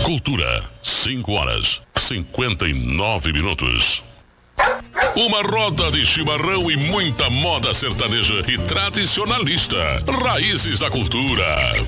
Cultura, 5h59. Uma roda de chimarrão e muita moda sertaneja e tradicionalista. Raízes da cultura.